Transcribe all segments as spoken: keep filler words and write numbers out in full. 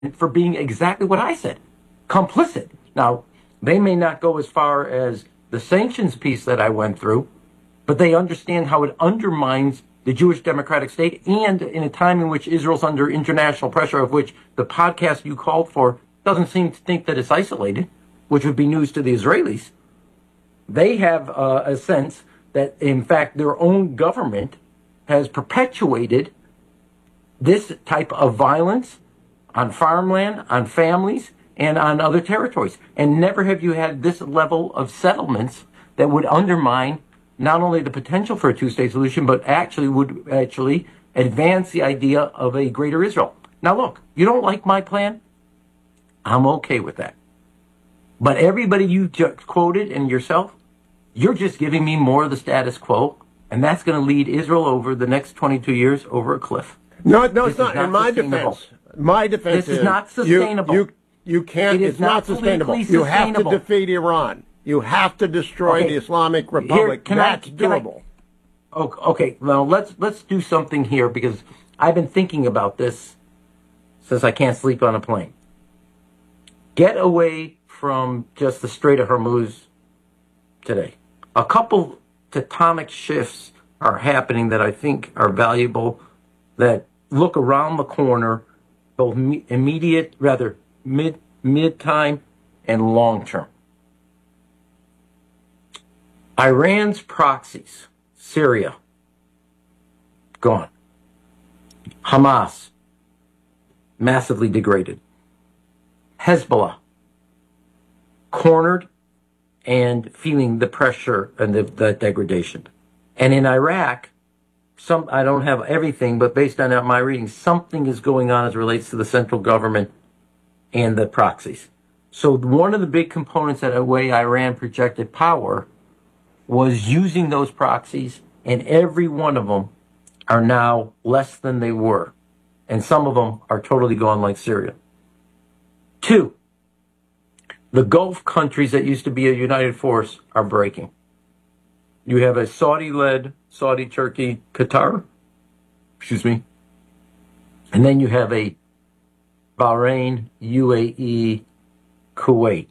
for being exactly what I said, complicit. Now, they may not go as far as the sanctions piece that I went through, but they understand how it undermines the Jewish democratic state, and in a time in which Israel's under international pressure, of which the podcast you called for doesn't seem to think that it's isolated, which would be news to the Israelis. They have uh, a sense that, in fact, their own government has perpetuated this type of violence on farmland, on families, and on other territories. And never have you had this level of settlements that would undermine not only the potential for a two-state solution, but actually would actually advance the idea of a greater Israel. Now, look, you don't like my plan? I'm okay with that. But everybody you just quoted and yourself, you're just giving me more of the status quo, and that's going to lead Israel over the next twenty-two years over a cliff. No, no, it's not. not. In my defense, my defense this is, is not sustainable. You, you, you can't. It it's not, not sustainable. You have to defeat Iran. You have to destroy okay. the Islamic Republic. Here, That's I, doable. I, okay, well, let's let's do something here, because I've been thinking about this since I can't sleep on a plane. Get away from just the Strait of Hormuz today. A couple tectonic shifts are happening that I think are valuable, that look around the corner, both immediate, rather mid mid time and long term. Iran's proxies, Syria, gone. Hamas, massively degraded. Hezbollah, cornered and feeling the pressure and the, the degradation. And in Iraq, some I don't have everything, but based on my reading, something is going on as it relates to the central government and the proxies. So one of the big components that the way Iran projected power was using those proxies, and every one of them are now less than they were. And some of them are totally gone, like Syria. Two, the Gulf countries that used to be a united force are breaking. You have a Saudi-led, Saudi, Turkey, Qatar, excuse me, and then you have a Bahrain, U A E, Kuwait.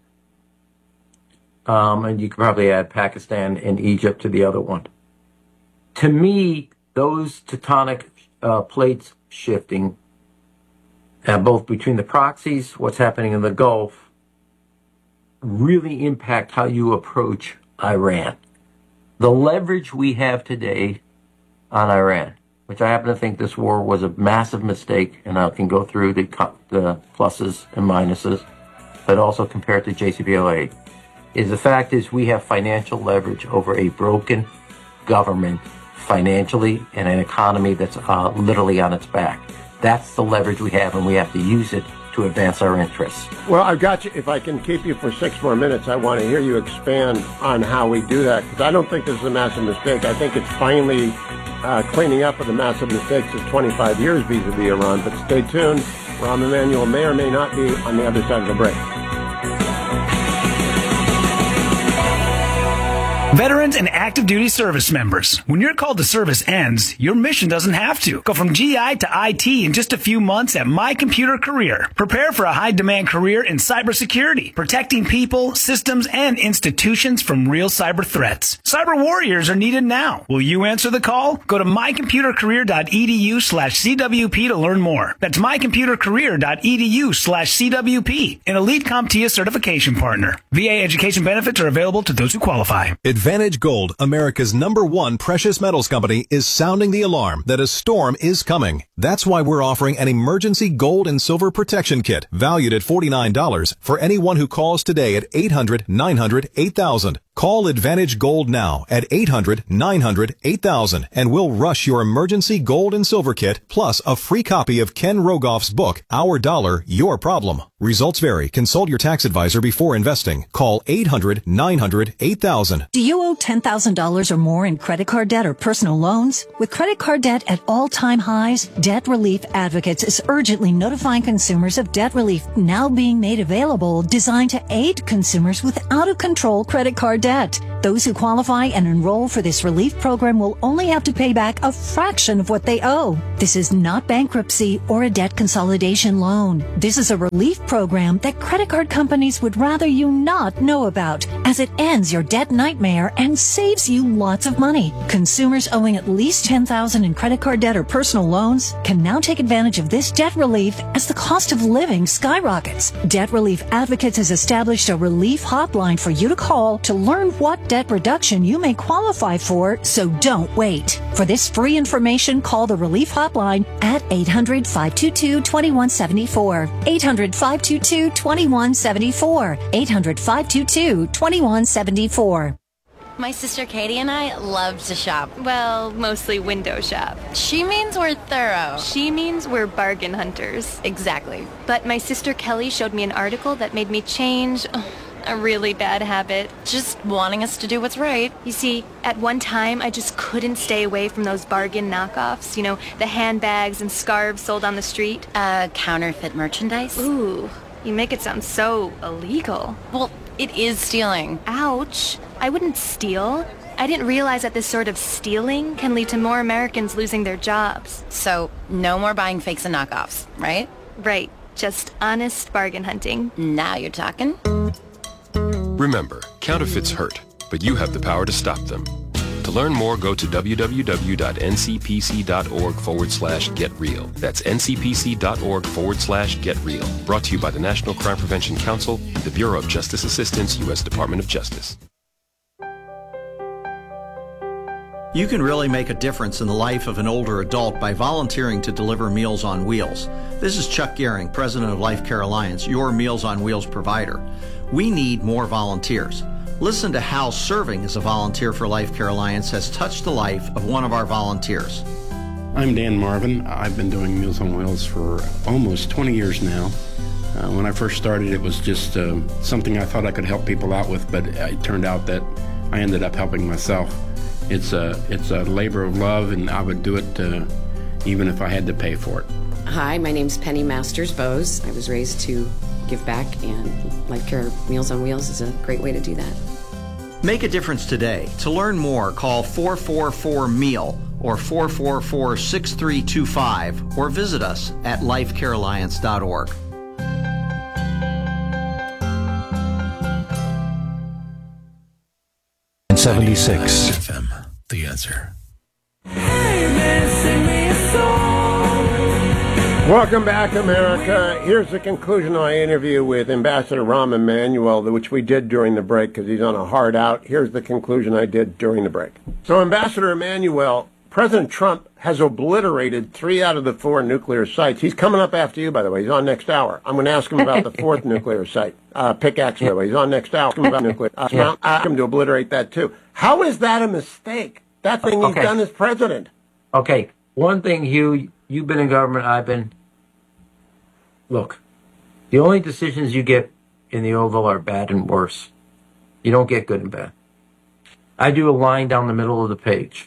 Um, and you could probably add Pakistan and Egypt to the other one. To me, those tectonic uh, plates shifting, uh, both between the proxies, what's happening in the Gulf, really impact how you approach Iran. The leverage we have today on Iran, which I happen to think this war was a massive mistake, and I can go through the, the pluses and minuses, but also compare it to J C P O A. Is the fact is we have financial leverage over a broken government financially and an economy that's uh, literally on its back. That's the leverage we have, and we have to use it to advance our interests. Well, I've got you. If I can keep you for six more minutes, I want to hear you expand on how we do that, because I don't think this is a massive mistake. I think it's finally uh, cleaning up of the massive mistakes of twenty-five years vis-a-vis Iran. But stay tuned. Rahm Emanuel may or may not be on the other side of the break. Veterans and active duty service members, when your call to service ends, your mission doesn't have to. Go from G I to I T in just a few months at My Computer Career. Prepare for a high-demand career in cybersecurity, protecting people, systems, and institutions from real cyber threats. Cyber warriors are needed now. Will you answer the call? Go to mycomputercareer.edu slash CWP to learn more. That's mycomputercareer.edu slash CWP, an Elite CompTIA certification partner. V A education benefits are available to those who qualify. Advantage Gold, America's number one precious metals company, is sounding the alarm that a storm is coming. That's why we're offering an emergency gold and silver protection kit valued at forty-nine dollars for anyone who calls today at eight hundred, nine hundred, eight thousand. Call Advantage Gold now at eight hundred, nine hundred, eight thousand and we'll rush your emergency gold and silver kit plus a free copy of Ken Rogoff's book, Our Dollar, Your Problem. Results vary. Consult your tax advisor before investing. Call eight hundred, nine hundred, eight thousand. Do you owe ten thousand dollars or more in credit card debt or personal loans? With credit card debt at all-time highs, Debt Relief Advocates is urgently notifying consumers of debt relief now being made available, designed to aid consumers with out-of-control credit card debt. debt. Those who qualify and enroll for this relief program will only have to pay back a fraction of what they owe. This is not bankruptcy or a debt consolidation loan. This is a relief program that credit card companies would rather you not know about, as it ends your debt nightmare and saves you lots of money. Consumers owing at least ten thousand dollars in credit card debt or personal loans can now take advantage of this debt relief as the cost of living skyrockets. Debt Relief Advocates has established a relief hotline for you to call to learn what debt reduction you may qualify for, so don't wait. For this free information, call the Relief Hotline at eight hundred, five two two, two one seven four. eight hundred, five two two, two one seven four. eight hundred, five two two, two one seven four. My sister Katie and I love to shop. Well, mostly window shop. She means we're thorough. She means we're bargain hunters. Exactly. But my sister Kelly showed me an article that made me change oh, a really bad habit. Just wanting us to do what's right. You see, at one time, I just couldn't stay away from those bargain knockoffs. You know, the handbags and scarves sold on the street. Uh, counterfeit merchandise? Ooh, you make it sound so illegal. Well, it is stealing. Ouch. I wouldn't steal. I didn't realize that this sort of stealing can lead to more Americans losing their jobs. So, no more buying fakes and knockoffs, right? Right. Just honest bargain hunting. Now you're talking. Remember, counterfeits hurt, but you have the power to stop them. To learn more, go to www.ncpc.org forward slash get real. That's ncpc.org forward slash get real. Brought to you by the National Crime Prevention Council, the Bureau of Justice Assistance, U S Department of Justice. You can really make a difference in the life of an older adult by volunteering to deliver Meals on Wheels. This is Chuck Gehring, president of Life Care Alliance, your Meals on Wheels provider. We need more volunteers. Listen to how serving as a volunteer for Life Care Alliance has touched the life of one of our volunteers. I'm Dan Marvin. I've been doing Meals on Wheels for almost twenty years now. Uh, when I first started, it was just uh, something I thought I could help people out with, but it turned out that I ended up helping myself. It's a, it's a labor of love, and I would do it uh, even if I had to pay for it. Hi, my name's Penny Masters Bose. I was raised to give back, and Life Care Meals on Wheels is a great way to do that. Make a difference today. To learn more, call four four four MEAL or four four four, six three two five or visit us at life care alliance dot org. seventy-six F M, The Answer. Welcome back, America. Here's the conclusion of my interview with Ambassador Rahm Emanuel, which we did during the break because he's on a hard out. Here's the conclusion I did during the break. So, Ambassador Emanuel, President Trump has obliterated three out of the four nuclear sites. He's coming up after you, by the way. He's on next hour. I'm going to ask him about the fourth nuclear site, uh, Pickaxe, by the way. He's on next hour. Ask him about nuclear. Uh, yeah. Ask him to obliterate that, too. How is that a mistake? That thing he's okay. done as president. Okay. One thing, Hugh, you've been in government, I've been. Look, the only decisions you get in the Oval are bad and worse. You don't get good and bad. I do a line down the middle of the page.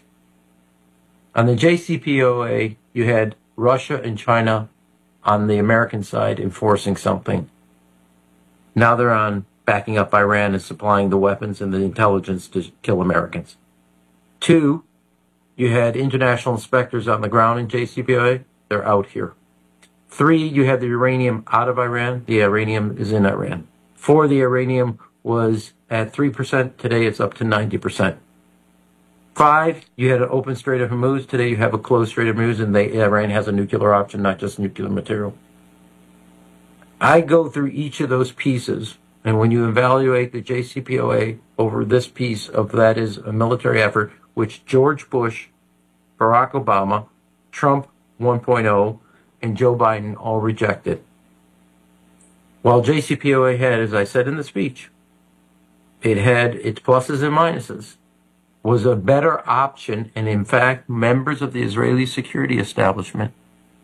On the J C P O A, you had Russia and China on the American side enforcing something. Now they're on backing up Iran and supplying the weapons and the intelligence to kill Americans. Two, you had international inspectors on the ground in J C P O A. They're out here. Three, you had the uranium out of Iran. The uranium is in Iran. Four, the uranium was at three percent. Today it's up to ninety percent. Five, you had an open Strait of Hormuz. Today you have a closed Strait of Hormuz, and they, Iran has a nuclear option, not just nuclear material. I go through each of those pieces, and when you evaluate the J C P O A over this piece of that is a military effort, which George Bush, Barack Obama, Trump one point oh, and Joe Biden all rejected. While J C P O A had, as I said in the speech, it had its pluses and minuses, was a better option, and in fact, members of the Israeli security establishment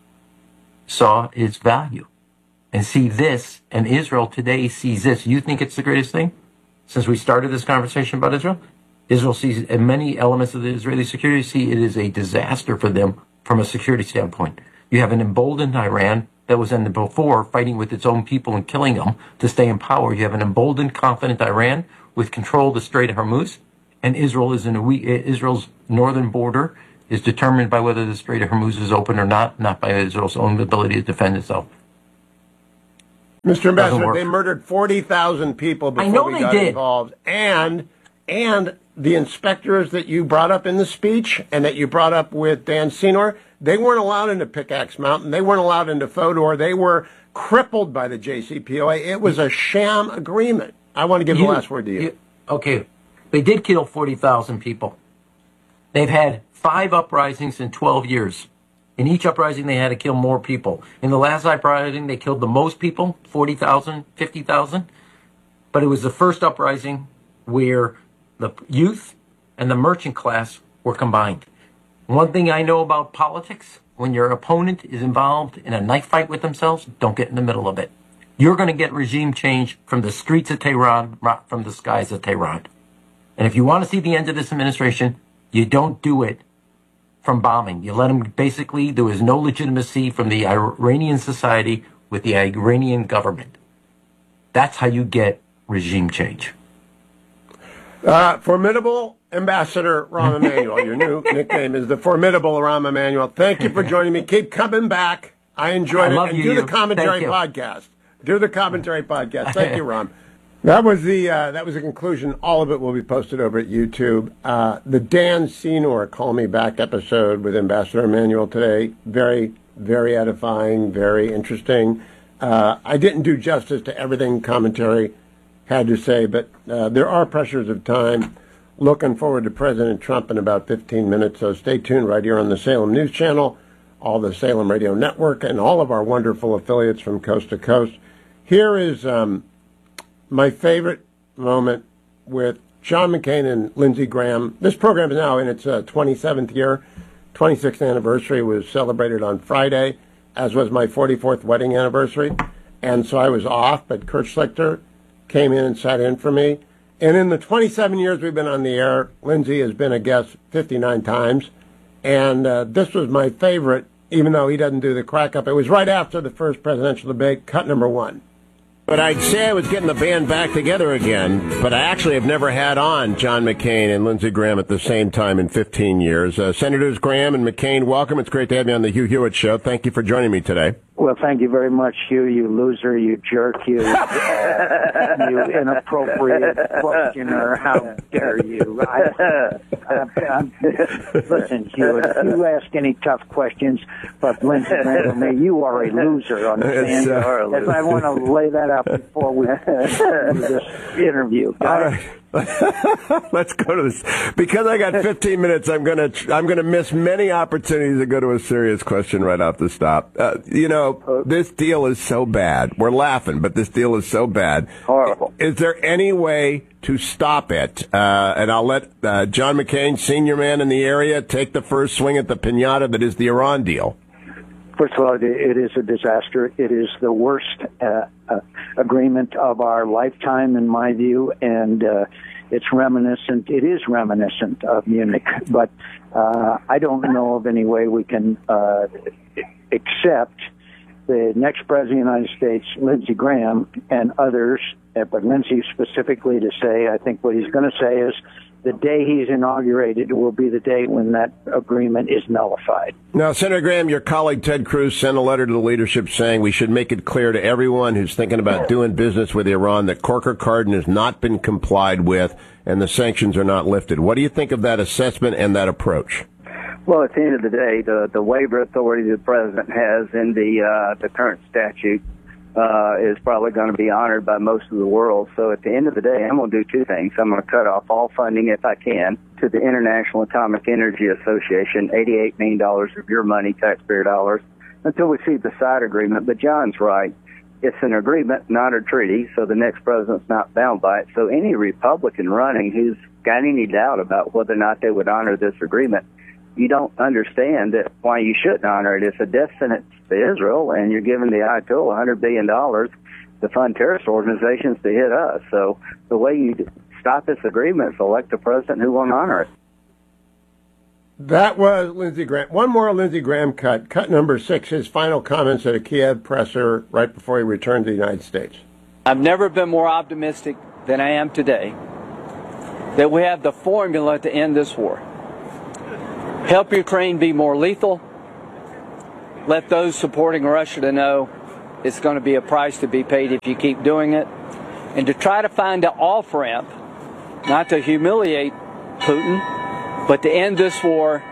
saw its value and see this, and Israel today sees this. You think it's the greatest thing? Since we started this conversation about Israel, Israel sees, and many elements of the Israeli security see it is a disaster for them from a security standpoint. You have an emboldened Iran that was in the before fighting with its own people and killing them to stay in power. You have an emboldened, confident Iran with control of the Strait of Hormuz, and Israel is in a we, Israel's northern border is determined by whether the Strait of Hormuz is open or not, not by Israel's own ability to defend itself. Mister Ambassador, they murdered forty thousand people before I know we they got did. involved. And, and the inspectors that you brought up in the speech and that you brought up with Dan Senor, they weren't allowed into Pickaxe Mountain. They weren't allowed into Fodor. They were crippled by the J C P O A. It was a sham agreement. I want to give You- the last word to you. you- Okay, they did kill forty thousand people. They've had five uprisings in twelve years. In each uprising, they had to kill more people. In the last uprising, they killed the most people, forty thousand, fifty thousand. But it was the first uprising where the youth and the merchant class were combined. One thing I know about politics, when your opponent is involved in a knife fight with themselves, don't get in the middle of it. You're going to get regime change from the streets of Tehran, not from the skies of Tehran. And if you want to see the end of this administration, you don't do it from bombing. You let them, basically, there was no legitimacy from the Iranian society with the Iranian government. That's how you get regime change. Uh, formidable Ambassador Rahm Emanuel. Your new nickname is the Formidable Rahm Emanuel. Thank you for joining me. Keep coming back. I enjoyed I it. love and you, do the you. commentary Thank you. podcast. Do the commentary podcast. Thank you, Rahm. That was the uh, that was the conclusion. All of it will be posted over at YouTube. Uh, the Dan Senor Call Me Back episode with Ambassador Emanuel today. Very, very edifying, very interesting. Uh, I didn't do justice to everything commentary had to say, but uh, there are pressures of time. Looking forward to President Trump in about fifteen minutes, so stay tuned right here on the Salem News Channel, all the Salem Radio Network, and all of our wonderful affiliates from coast to coast. Here is um, my favorite moment with John McCain and Lindsey Graham. This program is now in its uh, twenty-seventh year. twenty-sixth anniversary was celebrated on Friday, as was my forty-fourth wedding anniversary. And so I was off, but Kurt Schlichter came in and sat in for me. And in the twenty-seven years we've been on the air, Lindsey has been a guest fifty-nine times. And uh, this was my favorite, even though he doesn't do the crack up. It was right after the first presidential debate, cut number one. But I'd say I was getting the band back together again, but I actually have never had on John McCain and Lindsey Graham at the same time in fifteen years. Uh, Senators Graham and McCain, welcome. It's great to have you on the Hugh Hewitt Show. Thank you for joining me today. Well, thank you very much, Hugh, you loser, you jerk, you, you inappropriate questioner. How dare you? I, I, I, listen, Hugh, if you ask any tough questions, but Lindsey Graham or me, you are a loser, understand? Uh, If I want to lay that out before we do this interview. All right. Let's go to this. Because I got fifteen minutes, I'm gonna I'm gonna miss many opportunities to go to a serious question right off the stop. Uh, you know, this deal is so bad. We're laughing, but this deal is so bad. Horrible. Is there any way to stop it? Uh, and I'll let uh, John McCain, senior man in the area, take the first swing at the piñata that is the Iran deal. First of all, it is a disaster. It is the worst uh, uh, agreement of our lifetime, in my view, and uh, it's reminiscent. It is reminiscent of Munich, but uh, I don't know of any way we can uh, accept the next president of the United States, Lindsey Graham, and others, but Lindsey specifically to say, I think what he's going to say is, the day he's inaugurated will be the day when that agreement is nullified. Now, Senator Graham, your colleague Ted Cruz sent a letter to the leadership saying we should make it clear to everyone who's thinking about doing business with Iran that Corker-Cardin has not been complied with and the sanctions are not lifted. What do you think of that assessment and that approach? Well, at the end of the day, the, the waiver authority the president has in the, uh, the current statute Uh, is probably going to be honored by most of the world. So at the end of the day, I'm going to do two things. I'm going to cut off all funding, if I can, to the International Atomic Energy Association, eighty-eight million dollars of your money, taxpayer dollars, until we see the side agreement. But John's right. It's an agreement, not a treaty, so the next president's not bound by it. So any Republican running who's got any doubt about whether or not they would honor this agreement, you don't understand that why you shouldn't honor it. It's a death sentence to Israel, and you're giving the Ayatollah one hundred billion dollars to fund terrorist organizations to hit us. So the way you stop this agreement is elect a president who won't honor it. That was Lindsey Graham. One more Lindsey Graham cut. Cut number six, his final comments at a Kiev presser right before he returned to the United States. I've never been more optimistic than I am today that we have the formula to end this war. Help Ukraine be more lethal. Let those supporting Russia to know it's going to be a price to be paid if you keep doing it. And to try to find an off-ramp, not to humiliate Putin, but to end this war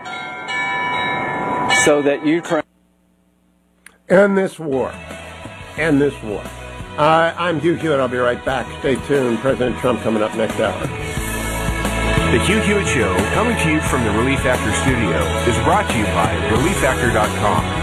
so that Ukraine... End this war. End this war. Uh, I'm Hugh Hewitt. I'll be right back. Stay tuned. President Trump coming up next hour. The Hugh Hewitt Show, coming to you from the Relief Factor studio, is brought to you by relief factor dot com.